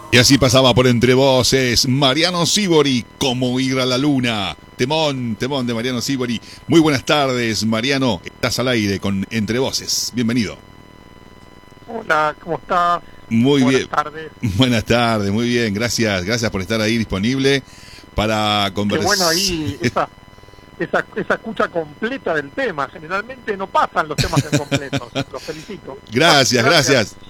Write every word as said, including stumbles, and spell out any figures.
Y así pasaba por Entre Voces Mariano Sibori, Cómo ir a la luna. Temón, temón de Mariano Sibori. Muy buenas tardes, Mariano. Estás al aire con Entre Voces. Bienvenido. Hola, ¿cómo estás? Muy Buenas bien. tardes. Buenas tardes, muy bien. Gracias, gracias por estar ahí disponible para Qué conversar. bueno ahí esa, esa, esa escucha completa del tema. Generalmente no pasan los temas incompletos. Los felicito. Gracias, gracias.